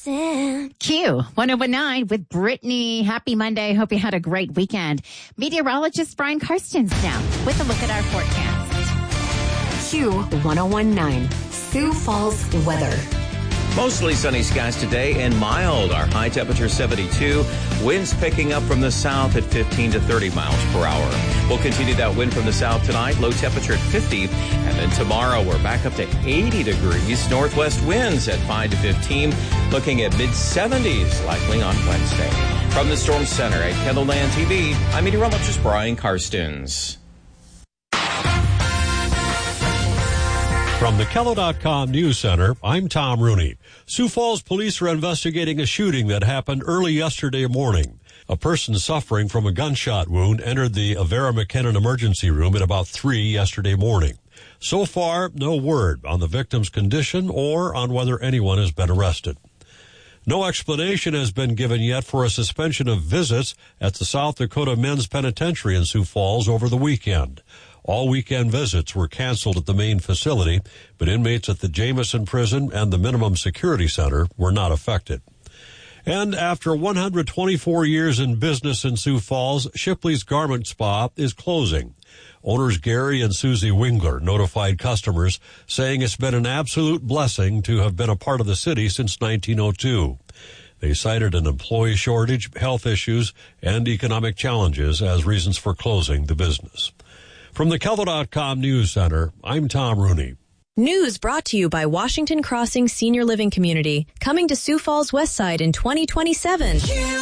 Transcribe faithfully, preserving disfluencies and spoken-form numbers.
dancing. Q one oh one nine with Brittany. Happy Monday. Hope you had a great weekend. Meteorologist Brian Karstens now with a look at our forecast. Q one oh one nine, Sioux Falls weather. Mostly sunny skies today and mild. Our high temperature seventy-two. Winds picking up from the south at fifteen to thirty miles per hour. We'll continue that wind from the south tonight. Low temperature at fifty. And then tomorrow we're back up to eighty degrees. Northwest winds at five to fifteen. Looking at mid seventies likely on Wednesday. From the Storm Center at Kendallland T V, I'm meteorologist Brian Karstens. From the Kello dot com News Center, I'm Tom Rooney. Sioux Falls police are investigating a shooting that happened early yesterday morning. A person suffering from a gunshot wound entered the Avera McKinnon emergency room at about three yesterday morning. So far, no word on the victim's condition or on whether anyone has been arrested. No explanation has been given yet for a suspension of visits at the South Dakota Men's Penitentiary in Sioux Falls over the weekend. All weekend visits were canceled at the main facility, but inmates at the Jameson Prison and the Minimum Security Center were not affected. And after one hundred twenty-four years in business in Sioux Falls, Shipley's Garment Spa is closing. Owners Gary and Susie Wingler notified customers, saying it's been an absolute blessing to have been a part of the city since nineteen oh two. They cited an employee shortage, health issues, and economic challenges as reasons for closing the business. From the Kello dot com News Center, I'm Tom Rooney. News brought to you by Washington Crossing Senior Living Community, coming to Sioux Falls West Side in twenty twenty-seven.